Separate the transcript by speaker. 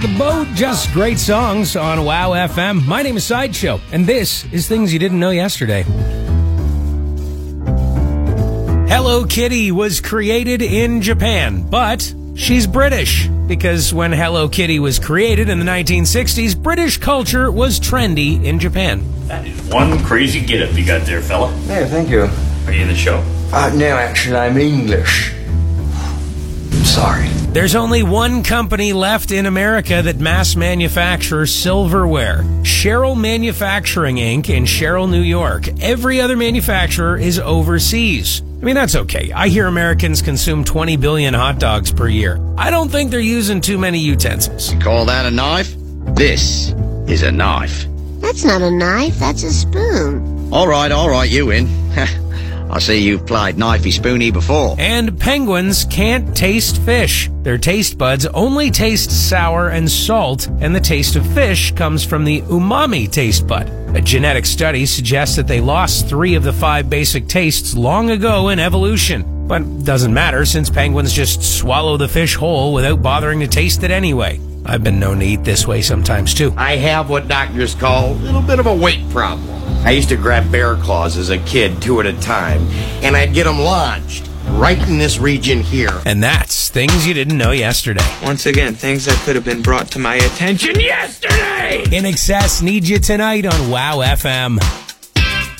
Speaker 1: The Boat, just great songs on WOW FM. My name is Sideshow, and this is Things You Didn't Know Yesterday. Hello Kitty was created in Japan, but she's British, because when Hello Kitty was created in the 1960s, British culture was trendy in Japan.
Speaker 2: That is one crazy get-up you got there, fella.
Speaker 3: No, thank you.
Speaker 2: Are you in the show?
Speaker 3: No, actually, I'm English. I'm sorry.
Speaker 1: There's only one company left in America that mass manufactures silverware. Sherrill Manufacturing Inc. in Sherrill, New York. Every other manufacturer is overseas. I mean, that's okay. I hear Americans consume 20 billion hot dogs per year. I don't think they're using too many utensils.
Speaker 4: You call that a knife? This is a knife.
Speaker 5: That's not a knife, that's a spoon.
Speaker 4: All right, you win. I see you've played knifey spoony before.
Speaker 1: And penguins can't taste fish. Their taste buds only taste sour and salt, and the taste of fish comes from the umami taste bud. A genetic study suggests that they lost 3 of the 5 basic tastes long ago in evolution. But it doesn't matter, since penguins just swallow the fish whole without bothering to taste it anyway. I've been known to eat this way sometimes too.
Speaker 6: I have what doctors call a little bit of a weight problem. I used to grab bear claws as a kid, 2 at a time, and I'd get them lodged right in this region here.
Speaker 1: And that's Things You Didn't Know Yesterday.
Speaker 7: Once again, things that could have been brought to my attention yesterday!
Speaker 1: In Excess, need you tonight on WOW FM.